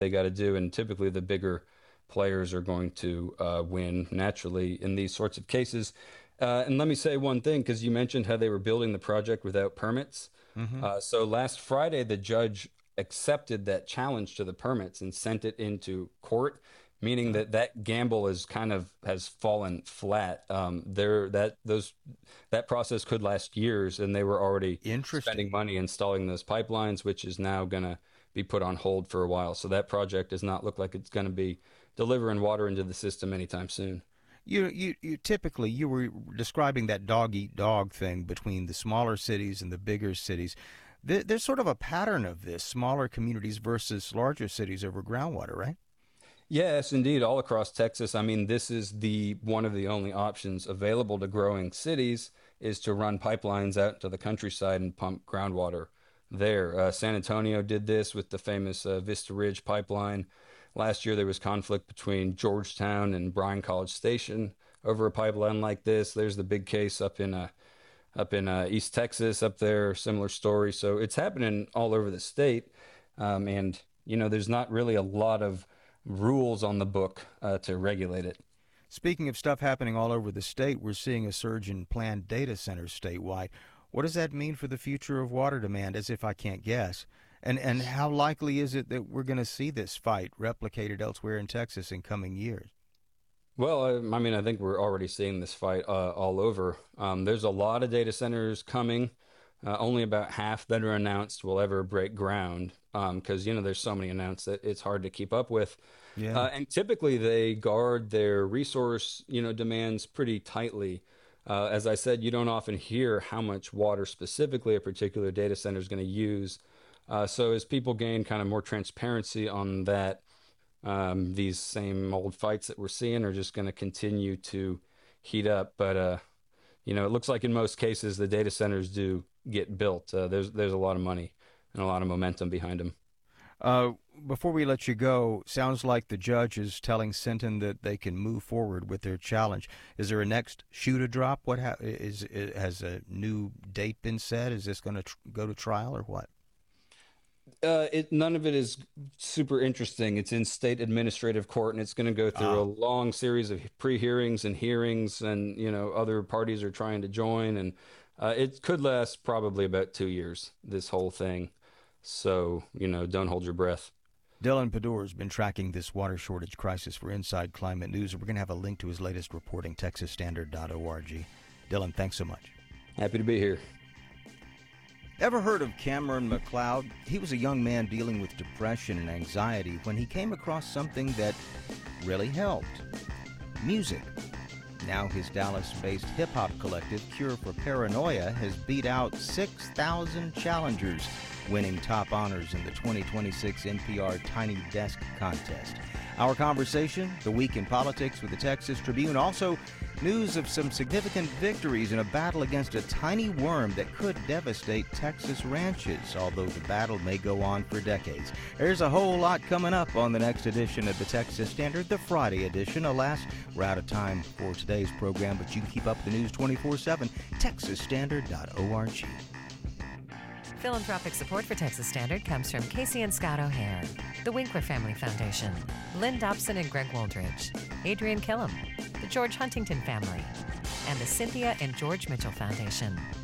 they got to do, and typically the bigger players are going to win naturally in these sorts of cases. And let me say one thing, because you mentioned how they were building the project without permits. Mm-hmm. So last Friday, the judge accepted that challenge to the permits and sent it into court, meaning that that gamble is kind of has fallen flat. That process could last years, and they were already spending Interesting. money installing those pipelines, which is now going to be put on hold for a while. So that project does not look like it's going to be delivering water into the system anytime soon. You typically you were describing that dog eat dog thing between the smaller cities and the bigger cities. There's sort of a pattern of this: smaller communities versus larger cities over groundwater, right? Yes, indeed, all across Texas. I mean, this is the one of the only options available to growing cities is to run pipelines out to the countryside and pump groundwater there. San Antonio did this with the famous Vista Ridge pipeline. Last year, there was conflict between Georgetown and Bryan College Station over a pipeline like this. There's the big case up in East Texas up there, similar story. So it's happening all over the state, and there's not really a lot of rules on the book to regulate it. Speaking of stuff happening all over the state, we're seeing a surge in planned data centers statewide. What does that mean for the future of water demand, as if I can't guess? And how likely is it that we're going to see this fight replicated elsewhere in Texas in coming years? Well, I mean, I think we're already seeing this fight all over. There's a lot of data centers coming. Only about half that are announced will ever break ground because, there's so many announced that it's hard to keep up with. Yeah. And typically they guard their resource, demands pretty tightly. As I said, you don't often hear how much water specifically a particular data center is going to use. So as people gain kind of more transparency on that, these same old fights that we're seeing are just going to continue to heat up. But it looks like in most cases the data centers do get built. There's a lot of money and a lot of momentum behind them. Uh, Before we let you go, sounds like the judge is telling Sinton that they can move forward with their challenge. Is there a next shoe to drop? Has a new date been set? Is this going to go to trial or what? None of it is super interesting. It's in state administrative court, and it's going to go through a Ah, long series of pre-hearings and hearings, and other parties are trying to join, and it could last probably about 2 years. This whole thing, so don't hold your breath. Dylan Pador has been tracking this water shortage crisis for Inside Climate News, and we're going to have a link to his latest reporting, texasstandard.org. Dylan, thanks so much. Happy to be here. Ever heard of Cameron McLeod? He was a young man dealing with depression and anxiety when he came across something that really helped: music. Now his Dallas-based hip-hop collective, Cure for Paranoia, has beat out 6,000 challengers, winning top honors in the 2026 NPR Tiny Desk Contest. Our conversation, the week in politics with the Texas Tribune, also news of some significant victories in a battle against a tiny worm that could devastate Texas ranches, although the battle may go on for decades. There's a whole lot coming up on the next edition of the Texas Standard, the Friday edition. Alas, we're out of time for today's program, but you can keep up with the news 24/7, texasstandard.org. Philanthropic support for Texas Standard comes from Casey and Scott O'Hare, the Winkler Family Foundation, Lynn Dobson and Greg Wooldridge, Adrian Killam, the George Huntington Family, and the Cynthia and George Mitchell Foundation.